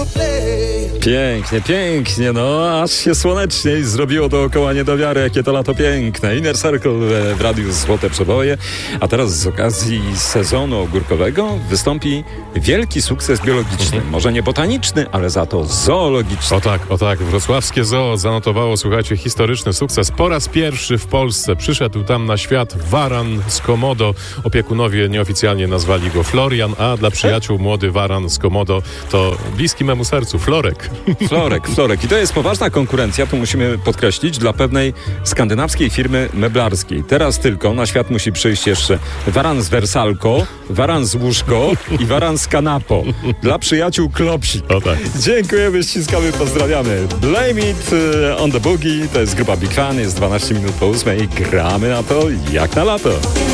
Pięknie, pięknie, no aż się słoneczniej zrobiło dookoła niedowiary, jakie to lato piękne. Inner Circle w Radiu Złote Przeboje, a teraz z okazji sezonu ogórkowego wystąpi wielki sukces biologiczny. Może nie botaniczny, ale za to zoologiczny. O tak, wrocławskie zoo zanotowało, słuchajcie, historyczny sukces. Po raz pierwszy w Polsce przyszedł tam na świat waran z Komodo. Opiekunowie nieoficjalnie nazwali go Florian, a dla przyjaciół młody waran z Komodo to bliski memu sercu, Florek. Florek. I to jest poważna konkurencja, tu musimy podkreślić, dla pewnej skandynawskiej firmy meblarskiej. Teraz tylko na świat musi przyjść jeszcze waran z Wersalko, waran z łóżko i waran z kanapo. Dla przyjaciół Klopsi. O tak. Dziękujemy, ściskamy, pozdrawiamy. Blame It on the Boogie, to jest grupa Big Fan, jest 12 minut po 8 i gramy na to jak na lato.